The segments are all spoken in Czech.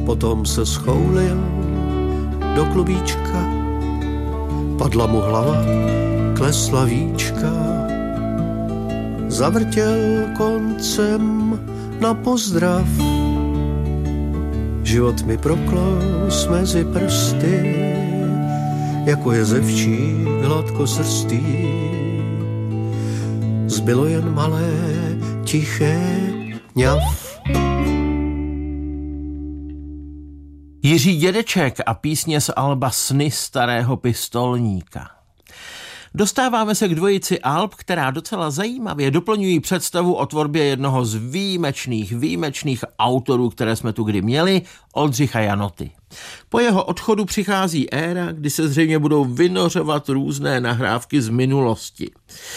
Potom se schoulil do klubíčka, padla mu hlava, klesla víčka, zavrtěl koncem na pozdrav. Život mi proklous mezi prsty, jako jezevčí hladkosrstý. Zbylo jen malé, tiché ňaf. Jiří Dědeček a písně z alba Sny starého pistolníka. Dostáváme se k dvojici alb, která docela zajímavě doplňují představu o tvorbě jednoho z výjimečných autorů, které jsme tu kdy měli, Oldřicha Janoty. Po jeho odchodu přichází éra, kdy se zřejmě budou vynořovat různé nahrávky z minulosti.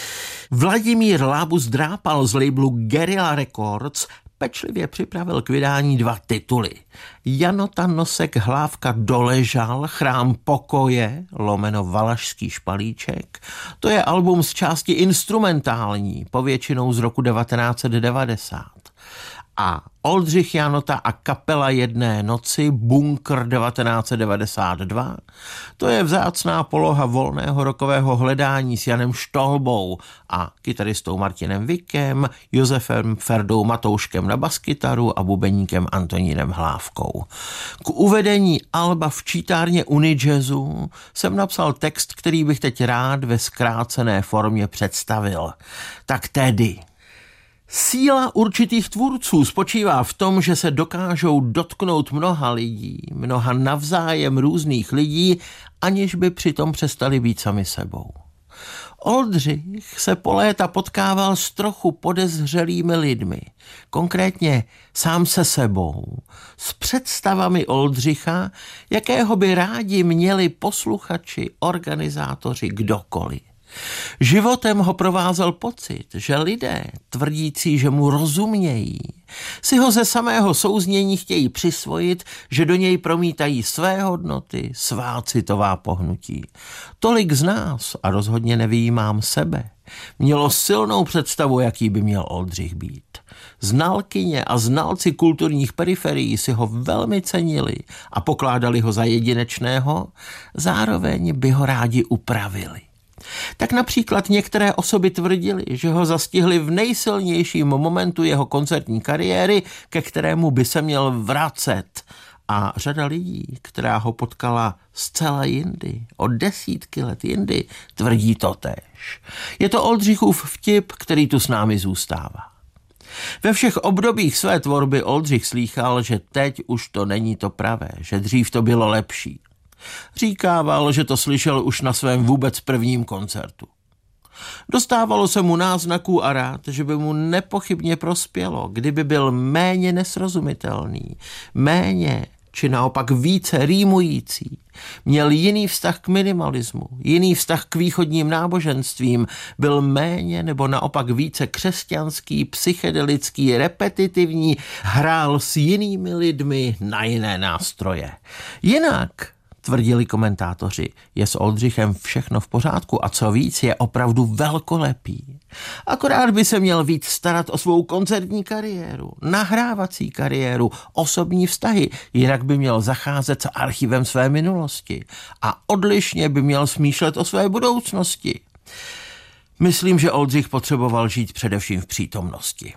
Vladimír Lábus Drápal z labelu Guerilla Records pečlivě připravil k vydání 2 tituly. Janota Nosek Hlávka doležal, Chrám pokoje, lomeno Valašský špalíček. To je album z části instrumentální, povětšinou z roku 1990. A Oldřich Janota a kapela Jedné noci, Bunkr 1992, to je vzácná poloha volného rokového hledání s Janem Štolbou a kytaristou Martinem Vikem, Josefem Ferdou Matouškem na baskytaru a bubeníkem Antonínem Hlávkou. K uvedení alba v čítárně Unijazzu jsem napsal text, který bych teď rád ve zkrácené formě představil. Tak tedy... Síla určitých tvůrců spočívá v tom, že se dokážou dotknout mnoha lidí, mnoha navzájem různých lidí, aniž by přitom přestali být sami sebou. Oldřich se po léta potkával s trochu podezřelými lidmi, konkrétně sám se sebou, s představami Oldřicha, jakého by rádi měli posluchači, organizátoři, kdokoliv. Životem ho provázel pocit, že lidé, tvrdící, že mu rozumějí, si ho ze samého souznění chtějí přisvojit, že do něj promítají své hodnoty, svá citová pohnutí. Tolik z nás, a rozhodně nevyjímám sebe, mělo silnou představu, jaký by měl Oldřich být. Znalkyně a znalci kulturních periferií si ho velmi cenili a pokládali ho za jedinečného, zároveň by ho rádi upravili. Tak například některé osoby tvrdili, že ho zastihli v nejsilnějším momentu jeho koncertní kariéry, ke kterému by se měl vracet. A řada lidí, která ho potkala zcela jindy, o desítky let jindy, tvrdí totéž. Je to Oldřichův vtip, který tu s námi zůstává. Ve všech obdobích své tvorby Oldřich slýchal, že teď už to není to pravé, že dřív to bylo lepší. Říkával, že to slyšel už na svém vůbec prvním koncertu. Dostávalo se mu náznaků a rád, že by mu nepochybně prospělo, kdyby byl méně nesrozumitelný, méně či naopak více rýmující, měl jiný vztah k minimalismu, jiný vztah k východním náboženstvím, byl méně nebo naopak více křesťanský, psychedelický, repetitivní, hrál s jinými lidmi na jiné nástroje. Jinak, tvrdili komentátoři, je s Oldřichem všechno v pořádku a co víc, je opravdu velkolepý. Akorát by se měl víc starat o svou koncertní kariéru, nahrávací kariéru, osobní vztahy, jinak by měl zacházet s archivem své minulosti a odlišně by měl smýšlet o své budoucnosti. Myslím, že Oldřich potřeboval žít především v přítomnosti.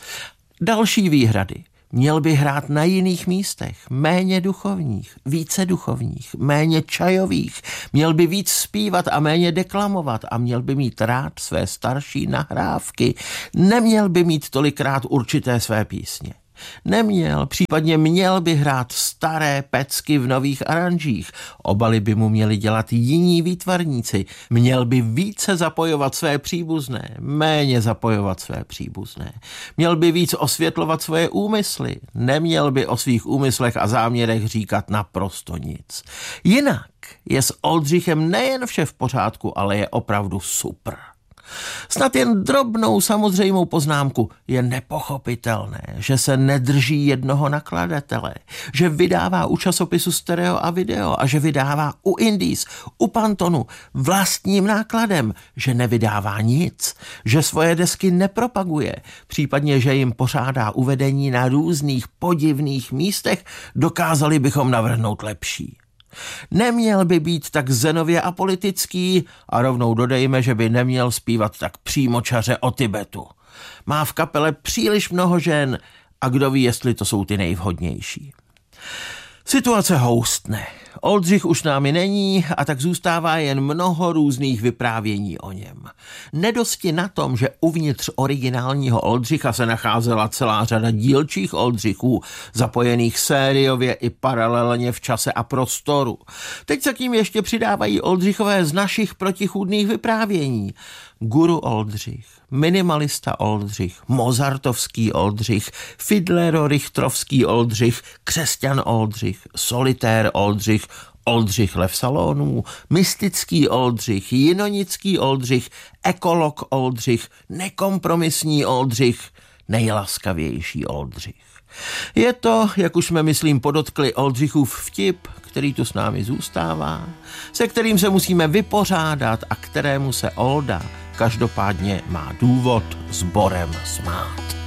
Další výhrady. Měl by hrát na jiných místech, méně duchovních, více duchovních, méně čajových, měl by víc zpívat a méně deklamovat a měl by mít rád své starší nahrávky, neměl by mít tolikrát určité své písně. Neměl, případně měl by hrát staré pecky v nových aranžích, obaly by mu měli dělat jiní výtvarníci, měl by více zapojovat své příbuzné, méně zapojovat své příbuzné, měl by víc osvětlovat svoje úmysly, neměl by o svých úmyslech a záměrech říkat naprosto nic. Jinak je s Oldřichem nejen vše v pořádku, ale je opravdu super. Snad jen drobnou samozřejmou poznámku: je nepochopitelné, že se nedrží jednoho nakladatele, že vydává u časopisu Stereo a Video a že vydává u Indies, u Pantonu vlastním nákladem, že nevydává nic, že svoje desky nepropaguje, případně že jim pořádá uvedení na různých podivných místech, dokázali bychom navrhnout lepší. Neměl by být tak zenově apolitický a rovnou dodejme, že by neměl zpívat tak přímočaře o Tibetu. Má v kapele příliš mnoho žen a kdo ví, jestli to jsou ty nejvhodnější. Situace houstne. Oldřich už námi není a tak zůstává jen mnoho různých vyprávění o něm. Nedosti na tom, že uvnitř originálního Oldřicha se nacházela celá řada dílčích Oldřichů, zapojených sériově i paralelně v čase a prostoru. Teď se k ním ještě přidávají Oldřichové z našich protichůdných vyprávění. Guru Oldřich, minimalista Oldřich, mozartovský Oldřich, Fiedlero-Richtrovský Oldřich, křesťan Oldřich, solitér Oldřich, Oldřich lev salonů, mystický Oldřich, jinonický Oldřich, ekolog Oldřich, nekompromisní Oldřich, nejlaskavější Oldřich. Je to, jak už jsme myslím podotkli, Oldřichův vtip, který tu s námi zůstává, se kterým se musíme vypořádat a kterému se Olda každopádně má důvod s Borem smát.